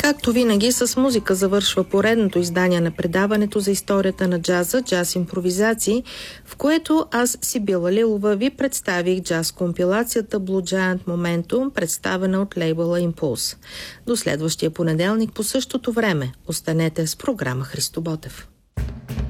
Както винаги, с музика завършва поредното издание на предаването за историята на джаза «Джаз импровизации», в което аз, Сибила Лилова, ви представих джаз-компилацията Blue Giant Momentum, представена от лейбъла Impulse. До следващия понеделник по същото време. Останете с програма Христо Ботев.